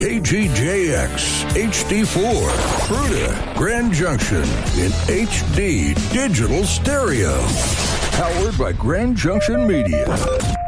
KGJX HD4, Fruta, Grand Junction in HD digital stereo. Powered by Grand Junction Media.